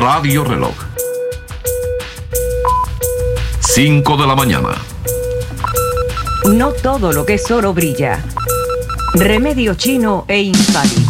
Radio Reloj. 5 de la mañana. No todo lo que es oro brilla. Remedio chino e infalible.